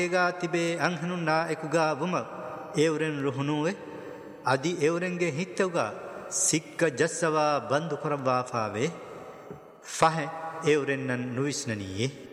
ඒගා තිබේ අංහනුන්නා එකුගා වුම ඒවරෙන් රුහුණුවේ අදි ඒවරෙන්ගේ හිත්තවගා සික්ක ජස්සවා බන්දු කරවාාවේ ෆහ ඒවරෙන්නන් නුවිස්නනීයේ